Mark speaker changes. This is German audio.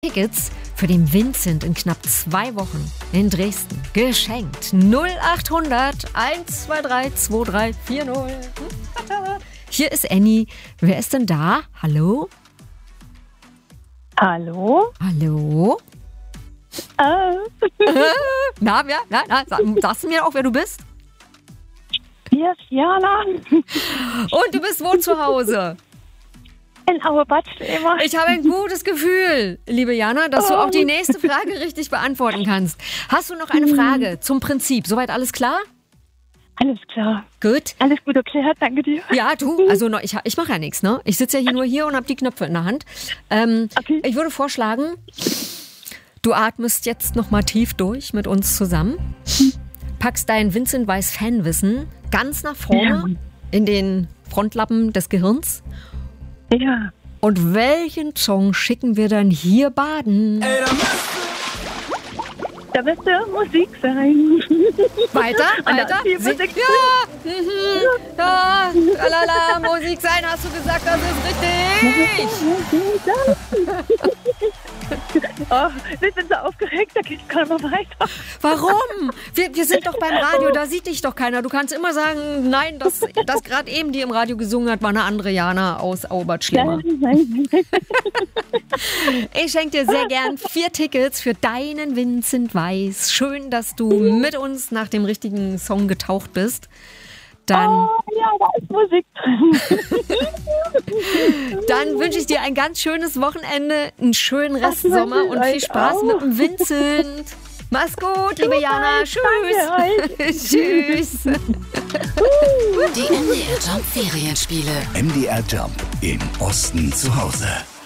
Speaker 1: Tickets für den Vincent in knapp 2 Wochen in Dresden. Geschenkt. 0800 123 2340. Hier ist Annie. Wer ist denn da? Hallo?
Speaker 2: Hallo?
Speaker 1: Hallo? Na, sagst du mir auch, wer du bist?
Speaker 2: Hier ist Jana.
Speaker 1: Und du bist wo zu Hause?
Speaker 2: In Auebadstemer.
Speaker 1: Ich habe ein gutes Gefühl, liebe Jana, dass du auch die nächste Frage richtig beantworten kannst. Hast du noch eine Frage zum Prinzip? Soweit alles klar?
Speaker 2: Alles klar.
Speaker 1: Gut.
Speaker 2: Alles gut erklärt, danke dir.
Speaker 1: Ja, du, also ich mache ja nichts, ne? Ich sitze ja hier nur hier und habe die Knöpfe in der Hand.
Speaker 2: Okay.
Speaker 1: Ich würde vorschlagen, du atmest jetzt nochmal tief durch mit uns zusammen, packst dein Vincent Weiss Fanwissen ganz nach vorne in den Frontlappen des Gehirns.
Speaker 2: Ja.
Speaker 1: Und welchen Song schicken wir dann hier baden?
Speaker 2: Da müsste Musik sein.
Speaker 1: Weiter?
Speaker 2: Die Musik.
Speaker 1: Ja, lalala, Musik sein, hast du gesagt, das ist richtig.
Speaker 2: Oh, wir sind so aufgeregt, da geht keiner mehr weiter.
Speaker 1: Warum? Wir sind doch beim Radio, da sieht dich doch keiner. Du kannst immer sagen, nein, das gerade eben, die im Radio gesungen hat, war eine andere Jana aus Aubert Schlimmer.
Speaker 2: Nein.
Speaker 1: Ich schenke dir sehr gern 4 Tickets für deinen Vincent Weiss. Schön, dass du mit uns nach dem richtigen Song getaucht bist. Dann,
Speaker 2: ja, da ist Musik drin.
Speaker 1: Dann wünsche ich dir ein ganz schönes Wochenende, einen schönen Restsommer und viel Spaß mit dem Vincent. Mach's gut, liebe Jana. Tschüss. Tschüss.
Speaker 3: Die MDR Jump Ferienspiele.
Speaker 4: MDR Jump im Osten zu Hause.